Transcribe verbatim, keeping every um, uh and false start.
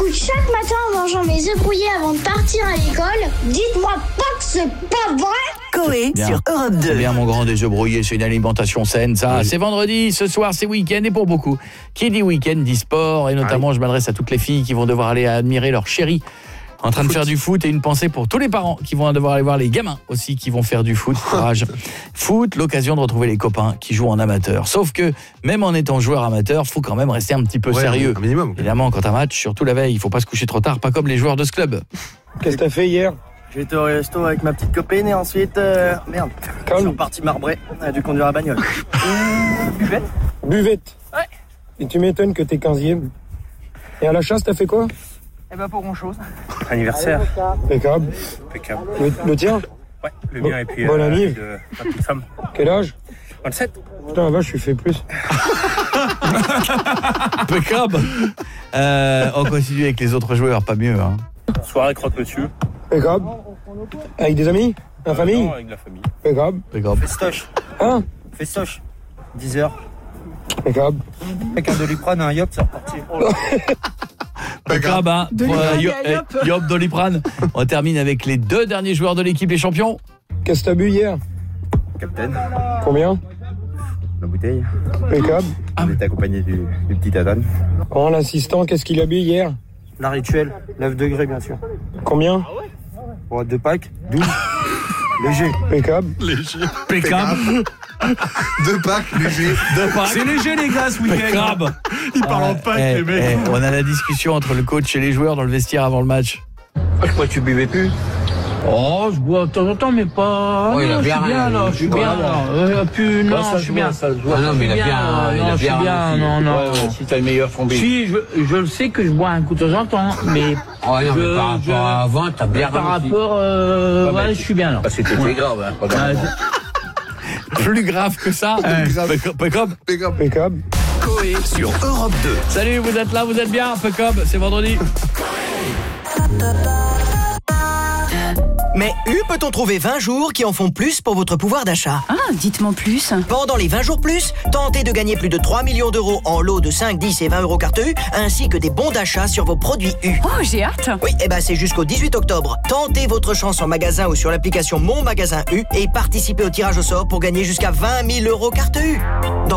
j'écoute chaque matin en mangeant mes œufs brouillés avant de partir à l'école. Dites-moi pas que c'est pas vrai. Coé sur Europe deux. C'est bien mon grand, des œufs brouillés, c'est une alimentation saine ça. Oui. C'est vendredi, ce soir c'est week-end et pour beaucoup, qui dit week-end dit sport et notamment ah oui. je m'adresse à toutes les filles qui vont devoir aller admirer leur chéri en train de faire du foot et une pensée pour tous les parents qui vont devoir aller voir les gamins aussi qui vont faire du foot. Courage. Foot, l'occasion de retrouver les copains qui jouent en amateur. Sauf que même en étant joueur amateur, faut quand même rester un petit peu ouais, sérieux. Un minimum. Évidemment, quand un match, surtout la veille, il faut pas se coucher trop tard, pas comme les joueurs de ce club. Qu'est-ce que t'as fait hier ? J'ai été au resto avec ma petite copine et ensuite euh, merde. Calme. Je suis reparti marbrer, on a dû conduire la bagnole. Et buvette. Buvette. Ouais. Et tu m'étonnes que t'es quinzième. Et à la chasse, t'as fait quoi ? Eh ben pas grand chose. Anniversaire. Impeccable. Impeccable. Le, le tien ? Ouais, le mien et puis bonne euh, année. de ma petite femme. Quel âge ? vingt-sept. Putain, la vache, je suis fait plus. Impeccable. euh, on continue avec les autres joueurs, pas mieux. Hein. Soirée croque-monsieur. Impeccable. Avec des amis ? La euh, famille ? Non, avec la famille. Impeccable. Impeccable. Festoche. Hein ? Festoche. dix heures. Impeccable. Avec un Doliprane, un Yop, c'est reparti. Oh là. Impeccable, hein. euh, Yop, Yop Doliprane. On termine avec les deux derniers joueurs de l'équipe, les champions. Qu'est-ce que t'as bu hier ? Captain. Combien ? La bouteille. Impeccable. On était accompagné du, du petit Adam. Quand l'assistant, qu'est-ce qu'il a bu hier ? La rituelle, neuf degrés bien sûr. Combien ? Bon, deux packs, douze. Léger. Impeccable. Léger. Impeccable. Deux packs, léger. Deux packs. C'est léger les gars ce week-end. Impeccable. Ils parlent en packs eh, les mecs. Eh, on a la discussion entre le coach et les joueurs dans le vestiaire avant le match. Je crois que tu buvais plus. Oh, je bois de temps en temps, mais pas. Oh, il a non, bien je suis bien, là, je suis bien, là. Euh, plus, non, je suis bien. Ah non, mais il a bien, il non, a je suis bien. bien, non, non. Ouais, ouais, si t'as le meilleur fond. Si, je, je le sais que je bois un coup de temps en temps, mais. Oh non, je, mais par rapport je, à avant, t'as bien Par ralenti. rapport, euh, ouais, je suis bien, là. Ah, c'était ouais. grave, hein, pas Ah, grave. Plus grave que ça. Impeccable. Impeccable. Coé sur Europe deux. Salut, vous êtes là, vous êtes bien. Impeccable, c'est vendredi. Mais U peut-on trouver vingt jours qui en font plus pour votre pouvoir d'achat ? Ah, dites-moi plus. Pendant les vingt jours plus, tentez de gagner plus de trois millions d'euros en lots de cinq, dix et vingt euros carte U, ainsi que des bons d'achat sur vos produits U. Oh, j'ai hâte. Oui, et ben c'est jusqu'au dix-huit octobre. Tentez votre chance en magasin ou sur l'application Mon Magasin U et participez au tirage au sort pour gagner jusqu'à vingt mille euros carte U. Dans